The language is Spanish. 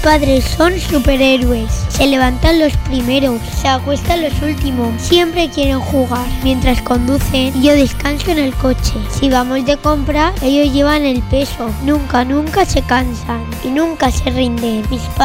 padres son superhéroes. Se levantan los primeros, se acuestan los últimos. Siempre quieren jugar. Mientras conducen, yo descanso en el coche. Si vamos de compra, ellos llevan el peso. Nunca se cansan y nunca se rinden. Mis padres